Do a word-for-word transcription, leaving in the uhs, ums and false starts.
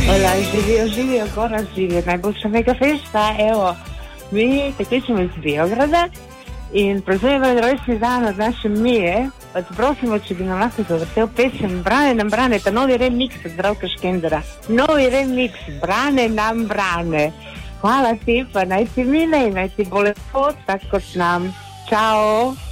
Hola, živio, živio, Goran živio, najboljša mega fešta, evo, mi tekličemo iz Biograda in praznujemo rojstni dan od naše Mije, pa te prosimo, če bi nam lahko zavrtel pesem Brane nam brane, ta novi remix od Zdravka Škendera, novi remix, Brane nam brane. Hvala ti, pa naj ti mine in naj ti bo lepo, tako kot nam. Čao!